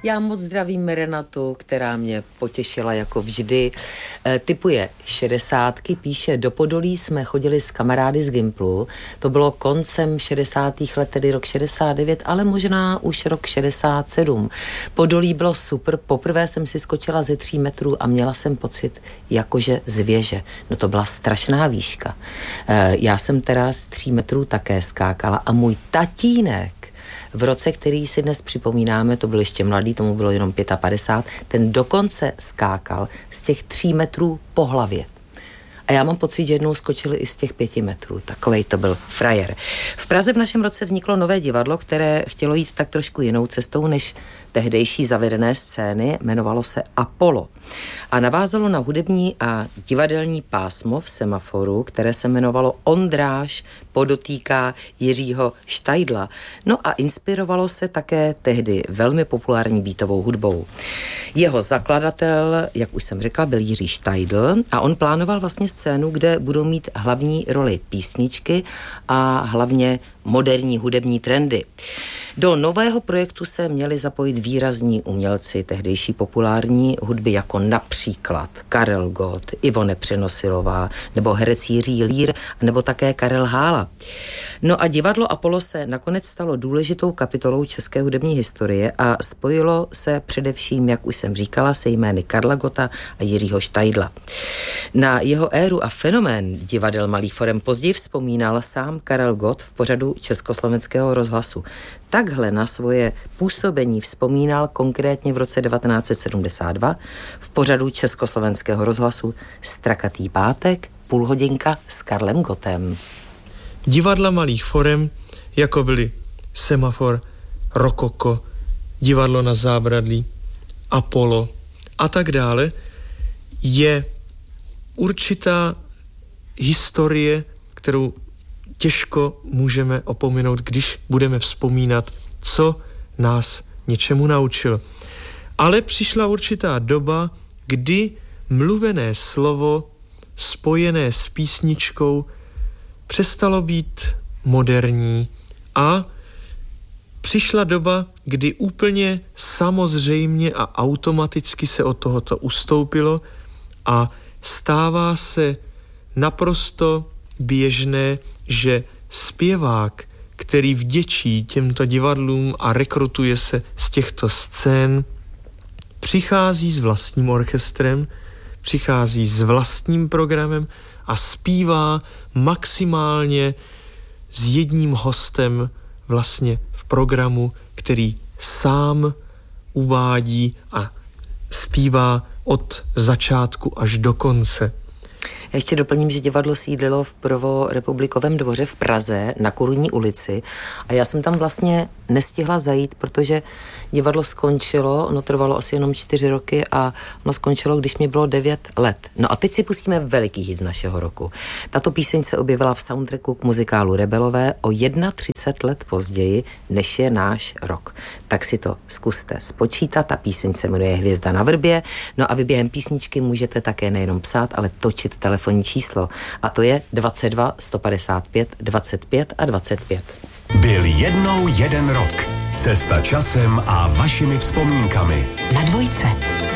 Já moc zdravím Renatu, která mě potěšila jako vždy. Typuje 60, píše, do Podolí jsme chodili s kamarády z Gimplu. To bylo koncem 60. let, tedy rok 69, ale možná už rok 67. Podolí bylo super, poprvé jsem si skočila ze 3 metrů a měla jsem pocit, jakože z věže. No to byla strašná výška. Já jsem teda z 3 metrů také skákala a můj tatínek v roce, který si dnes připomínáme, to byl ještě mladý, tomu bylo jenom 55, ten dokonce skákal z těch 3 metrů po hlavě. A já mám pocit, že jednou skočili i z těch 5 metrů. Takovej to byl frajer. V Praze v našem roce vzniklo nové divadlo, které chtělo jít tak trošku jinou cestou než tehdejší zavedené scény, jmenovalo se Apollo. A navázalo na hudební a divadelní pásmo v Semaforu, které se jmenovalo Ondráž podotýká Jiřího Štajdla. No a inspirovalo se také tehdy velmi populární beatovou hudbou. Jeho zakladatel, jak už jsem řekla, byl Jiří Štajdl a on plánoval vlastně scénu, kde budou mít hlavní roli písničky a hlavně moderní hudební trendy. Do nového projektu se měli zapojit výrazní umělci tehdejší populární hudby, jako například Karel Gott, Ivone Přenosilová, nebo herec Jiří Lír, nebo také Karel Hála. No a divadlo Apollo se nakonec stalo důležitou kapitolou české hudební historie a spojilo se především, jak už jsem říkala, se jmény Karla Gotta a Jiřího Štajdla. Na jeho éru a fenomén divadel malých forem později vzpomínal sám Karel Gott v pořadu Československého rozhlasu. Takhle na svoje působení vzpomínal konkrétně v roce 1972 v pořadu Československého rozhlasu Strakatý pátek, půlhodinka s Karlem Gottem. Divadla malých forem, jako byly Semafor, Rokoko, Divadlo na Zábradlí, Apollo a tak dále, je určitá historie, kterou těžko můžeme opominout, když budeme vzpomínat, co nás něčemu naučil. Ale přišla určitá doba, kdy mluvené slovo spojené s písničkou přestalo být moderní a přišla doba, kdy úplně samozřejmě a automaticky se od tohoto ustoupilo a stává se naprosto běžné, že zpěvák, který vděčí těmto divadlům a rekrutuje se z těchto scén, přichází s vlastním orchestrem, přichází s vlastním programem a zpívá maximálně s jedním hostem vlastně v programu, který sám uvádí a zpívá od začátku až do konce. Ještě doplním, že divadlo sídlilo v Prvorepublikovém dvoře v Praze na Korunní ulici a já jsem tam vlastně nestihla zajít, protože divadlo skončilo, ono trvalo asi jenom 4 roky a ono skončilo, když mi bylo 9 let. No a teď si pustíme veliký hit z našeho roku. Tato píseň se objevila v soundtracku k muzikálu Rebelové o 31 let později, než je náš rok. Tak si to zkuste spočítat, ta píseň se jmenuje Hvězda na vrbě, no a vy během písničky můžete také nejenom psát, ale točit telefonní číslo a to je 22 155 25 a 25. Byl jednou jeden rok. Cesta časem a vašimi vzpomínkami. Na Dvojce.